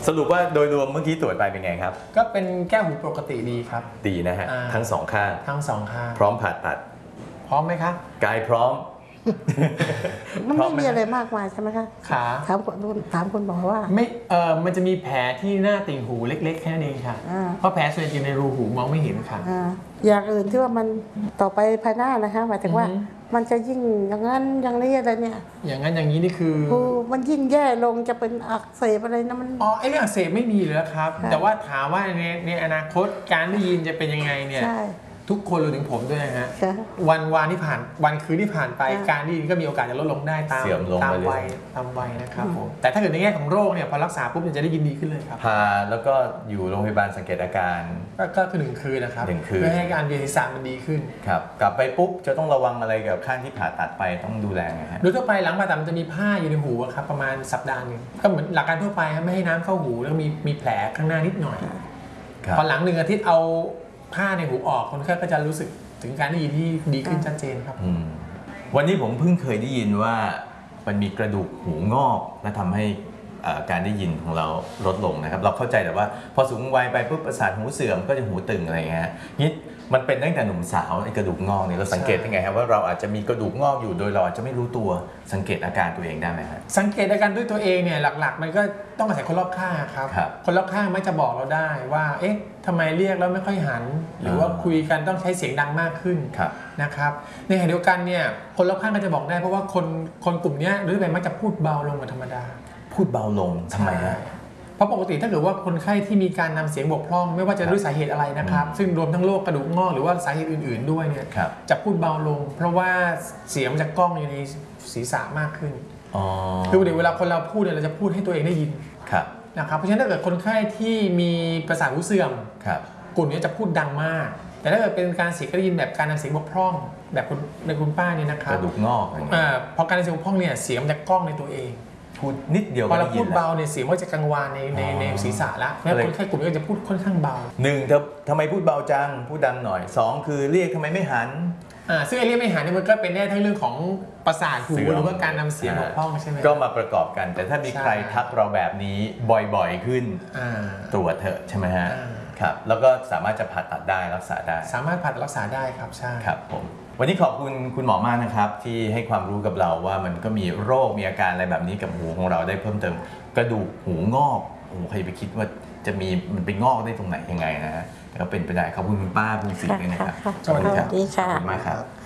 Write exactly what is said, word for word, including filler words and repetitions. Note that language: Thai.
สรุปว่าโดยรวมเมื่อกี้ตรวจไปเป็นไงครับก็เป็นแก้วหูปกติดีครับดีนะฮะทั้งสองข้างทั้งสองข้างพร้อมผ่าตัดพร้อมไหมครับกายพร้อมมันไม่มีอะไรมากมายใช่ไหมคะขาถามคนถามคนบอกว่าไม่เออมันจะมีแผลที่หน้าติ่งหูเล็กๆแค่นั้นเองค่ะเพราะแผลส่วนใหญ่ในรูหูมองไม่เห็นค่ะอย่างอื่นที่ว่ามันต่อไปภายหน้านะคะหมายถึงว่ามันจะยิ่งอย่างนั้นอย่างนี้อะไรเนี่ยอย่างนั้นอย่างนี้นี่คือมันยิ่งแย่ลงจะเป็นอักเสบอะไรนะมันอ๋อไอ้เรื่องอักเสบไม่มีเลยครับแต่ว่าถามว่าในในอนาคตการได้ยินจะเป็นยังไงเนี่ยทุกคนรวมถึงผมด้วยนะฮะวันวานที่ผ่านวันคืนที่ผ่านไปการได้ยินก็มีโอกาสจะลดลงได้ตามตามวัยตามวัยนะครับผมแต่ถ้าเกิดในแง่ของโรคเนี่ยพอรักษาปุ๊บจะได้ยินดีขึ้นเลยครับพาแล้วก็อยู่โรงพยาบาลสังเกตอาการก็คือหนึ่งคืนนะครับเพื่อให้การเวียนศีรษะมันดีขึ้นครับกลับไปปุ๊บจะต้องระวังอะไรกับข้างที่ผ่าตัดไปต้องดูแลไงฮะโดยทั่วไปหลังผ่าตัดมันจะมีผ้าอยู่ในหูครับประมาณสัปดาห์นึงก็เหมือนหลักการทั่วไปไม่ให้น้ำเข้าหูแล้วมีมีแผลข้างหน้านิดหน่อยพอหลังหนึ่งอาทิตย์เอาผ้าในหูออกคนไข้ก็จะรู้สึกถึงการได้ยินที่ดีขึ้นชัดเจนครับวันนี้ผมเพิ่งเคยได้ยินว่ามันมีกระดูกหูงอกและทำให้การได้ยินของเราลดลงนะครับเราเข้าใจแต่ว่าพอสูงวัยไปปุ๊บประสาทหูเสื่อมก็จะหูตึงอะไรเงี้ยนี่มันเป็นตั้งแต่หนุ่มสาวไอ้กระดูกงอกเนี่ยเราสังเกตยังไงครับว่าเราอาจจะมีกระดูกงอกอยู่โดยเราอาจจะไม่รู้ตัวสังเกตอาการตัวเองได้ไหมครับสังเกตอาการด้วยตัวเองเนี่ยหลักๆมันก็ต้องอาศัยคนรอบข้างครับคนรอบข้างไม่จะบอกเราได้ว่าเอ๊ะทำไมเรียกแล้วไม่ค่อยหันหรือว่าคุยกันต้องใช้เสียงดังมากขึ้นนะครับในขณะเดียวกันเนี่ยคนรอบข้างก็จะบอกได้เพราะว่าคนคนกลุ่มนี้โดยทั่วไปมักจะพูดเบาลงกว่าธรรมดาพูดเบาลงทำไมฮะเพราะปกติถ้าเกิดว่าคนไข้ที่มีการนำเสียงบกพร่องไม่ว่าจะด้วยสาเหตุอะไรนะครับซึ่งรวมทั้งโรคกระดูกงอกหรือว่าสาเหตุอื่นๆด้วยเนี่ยจะพูดเบาลงเพราะว่าเสียงมันจะก้องอยู่ในศีรษะมากขึ้นคือเวลาคนเราพูดเนี่ยเราจะพูดให้ตัวเองได้ยินนะครับเพราะฉะนั้นถ้าเกิดคนไข้ที่มีประสาทหูเสื่อมกลุ่มนี้จะพูดดังมากแต่ถ้าเกิดเป็นการเสียงได้ยินแบบการนำเสียงบกพร่องแบบในคุณป้าเนี่ยนะครับกระดูกงอกพอการนำเสียงบกพร่องเนี่ยเสียงมันจะก้องในตัวเองพูดนิดเดียวพอเราพูดเบาเนี่ยเสียงมันจะกังวานในในในศีรษะแล้วแม้คนไข้กลุ่มนี้จะพูดค่อนข้างเบาหนึ่งทำไมพูดเบาจังพูดดังหน่อยสองคือเรียกทำไมไม่หันอ่าซึ่งไอ้เรียกไม่หันเนี่ยมันก็เป็นได้ทั้งเรื่องของประสาทหูหรือว่าการนำเสียงบกพร่องใช่ไหมก็มาประกอบกันแต่ถ้ามีใครทักเราแบบนี้บ่อยๆขึ้นตรวจเถอะใช่ไหมฮะครับแล้วก็สามารถจะผ่าตัดได้รักษาได้สามารถผ่าตัดรักษาได้ครับใช่ครับผมวันนี้ขอบคุณคุณหมอมากนะครับที่ให้ความรู้กับเราว่ามันก็มีโรคมีอาการอะไรแบบนี้กับหูของเราได้เพิ่มเติมกระดูกหูงอกโอ้ใครไปคิดว่าจะมีมันไปงอกได้ตรงไหนยังไงนะฮะก็เป็นไปได้ขอบคุณคุณป้าบุญศรีเลยนะครับสวัสดีค่ะขอบคุณมากครับ